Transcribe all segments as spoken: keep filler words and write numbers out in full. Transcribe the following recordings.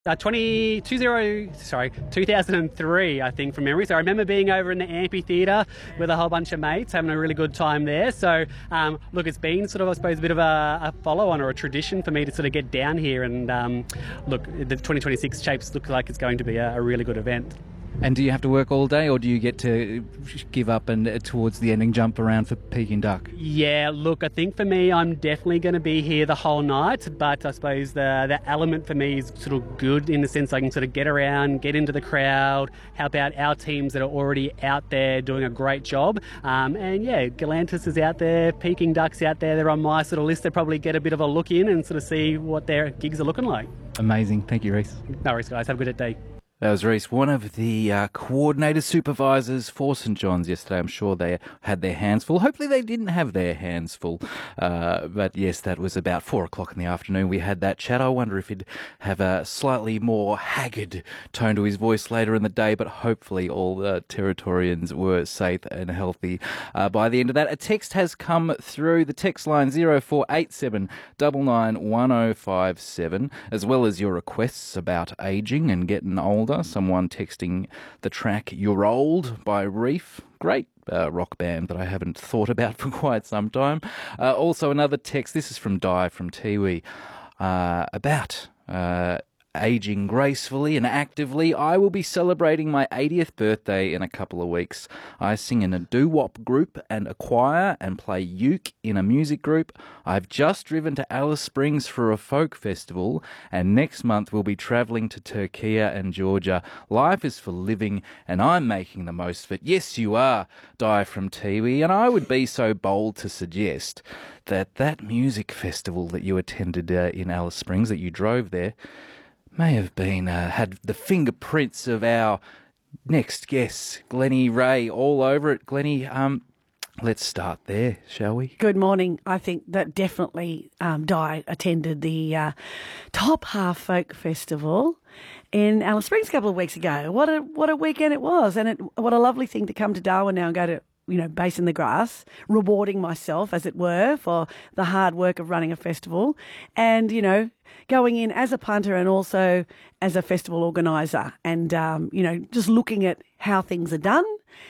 Uh, twenty, two zero, sorry, two thousand three, I think, from memory. So I remember being over in the amphitheatre with a whole bunch of mates, having a really good time there. So, um, look, it's been sort of, I suppose, a bit of a, a follow-on or a tradition for me to sort of get down here. And, um, look, the twenty twenty-six shapes look like it's going to be a, a really good event. And do you have to work all day, or do you get to give up and uh, towards the ending jump around for Peking duck? Yeah, look, I think for me, I'm definitely going to be here the whole night, but I suppose the the element for me is sort of good in the sense I can sort of get around, get into the crowd, help out our teams that are already out there doing a great job. Um, and yeah, Galantis is out there, Peking duck's out there, they're on my sort of list. They probably get a bit of a look in and sort of see what their gigs are looking like. Amazing. Thank you, Reese. No worries, guys. Have a good day. That was Reese, one of the uh, coordinator supervisors for St John's yesterday. I'm sure they had their hands full. Hopefully they didn't have their hands full. Uh, but yes, that was about four o'clock in the afternoon. We had that chat. I wonder if he'd have a slightly more haggard tone to his voice later in the day, but hopefully all the Territorians were safe and healthy uh, by the end of that. A text has come through the text line zero four eight seven nine nine one zero five seven, as well as your requests about ageing and getting older. Someone texting the track You're Old by Reef. Great uh, rock band that I haven't thought about for quite some time. Uh, also another text, this is from Di from Tiwi, uh, about uh, aging gracefully and actively. I will be celebrating my eightieth birthday in a couple of weeks. I sing in a doo-wop group and a choir and play uke in a music group. I've just driven to Alice Springs for a folk festival, and next month we'll be travelling to Turkey and Georgia. Life is for living, and I'm making the most of it. Yes, you are, Di from Tiwi, and I would be so bold to suggest that that music festival that you attended uh, in Alice Springs, that you drove there, may have been uh, had the fingerprints of our next guest, Glennie Ray, all over it. Glennie, um, let's start there, shall we? Good morning. I think that definitely um, Di attended the uh, Top Half Folk Festival in Alice Springs a couple of weeks ago. What a what a weekend it was, and it, what a lovely thing to come to Darwin now and go to, you know, base in the grass, rewarding myself, as it were, for the hard work of running a festival, and, you know, going in as a punter and also as a festival organiser, and, um, you know, just looking at how things are done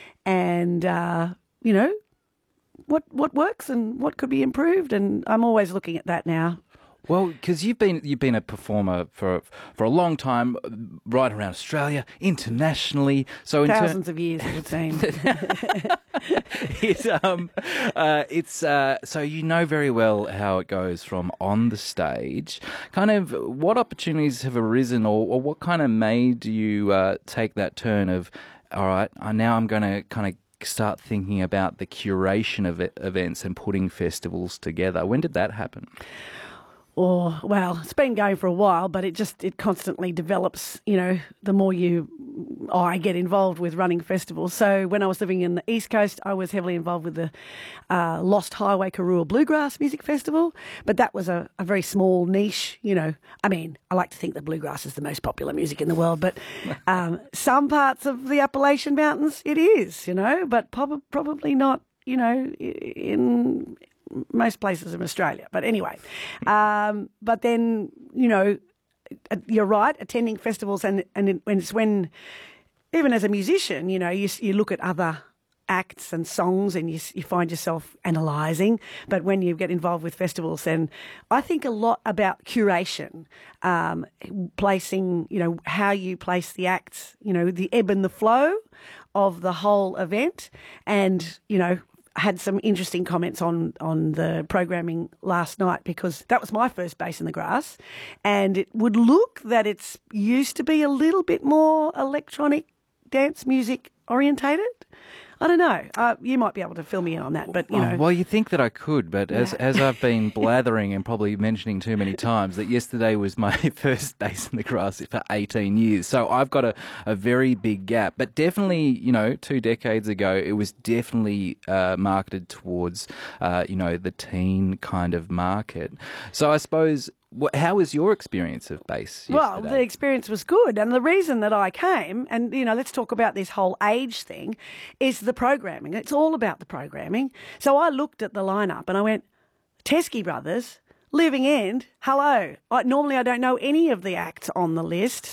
and, uh, you know, what what works and what could be improved, and I'm always looking at that now. Well, because you've been you've been a performer for for a long time, right around Australia, internationally. So in thousands ter- of years, it would seem. it's um, uh, it's uh, so you know very well how it goes from on the stage. Kind of, what opportunities have arisen, or, or what kind of made you uh, take that turn of, all right, I now I'm going to kind of start thinking about the curation of events and putting festivals together. When did that happen? Or, well, it's been going for a while, but it just, it constantly develops, you know, the more you, I get involved with running festivals. So when I was living in the East Coast, I was heavily involved with the uh, Lost Highway Karoo Bluegrass Music Festival, but that was a, a very small niche, you know. I mean, I like to think that bluegrass is the most popular music in the world, but um, some parts of the Appalachian Mountains, it is, you know, but prob- probably not, you know, in most places in Australia. But anyway, um, but then, you know, you're right, attending festivals, and, and it's when, even as a musician, you know, you, you look at other acts and songs and you, you find yourself analysing. But when you get involved with festivals, then I think a lot about curation, um, placing, you know, how you place the acts, you know, the ebb and the flow of the whole event. And, you know, had some interesting comments on, on the programming last night, because that was my first Base in the Grass, and it would look that it's used to be a little bit more electronic dance music orientated. I don't know. Uh, you might be able to fill me in on that, but, you know. Oh, well, you think that I could, but as as I've been blathering and probably mentioning too many times, that yesterday was my first Base in the Grass for eighteen years. So I've got a, a very big gap. But definitely, you know, two decades ago, it was definitely uh, marketed towards, uh, you know, the teen kind of market. So I suppose, how was your experience of Base yesterday? Well, the experience was good. And the reason that I came, and, you know, let's talk about this whole age thing, is the programming. It's all about the programming. So I looked at the lineup and I went, Teskey Brothers, Living End, hello. I, normally I don't know any of the acts on the list,